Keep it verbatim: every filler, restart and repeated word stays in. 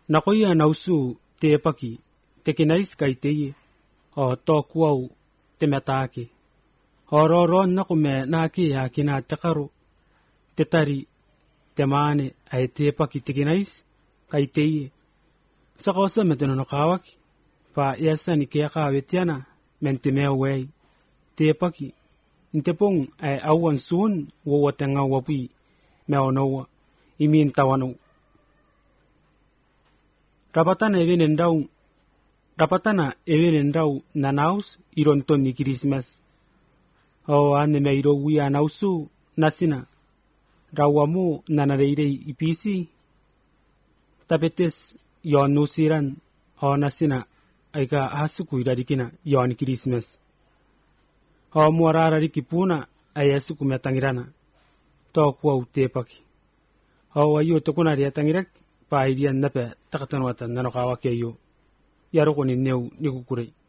Nakoya nausu te paki te kinais kai te o to kuau te metake hororo na kume na ki ya kina te karo te tari te mane ai te paki te kinais kai te sa kosa meteno no kawaki pa yasa ni ke ka wetiana mente me wei te paki inte pong ai awan sun wo watenga wapi me ono imin tawano rapatana even endau rapatana even endau nanaus ironton ni Christmas o ane me iro wi anausu nasina rawamu nanareire ipisi tapetes yonusiran o nasina aika hasuku iradikina yon Christmas o muarara rikipuna ayasuku metangirana to kwa utepaki o ayo tokuna ria tangirak pa idian nape takatan watan nanokawa keyo yaroko ni neu nikukure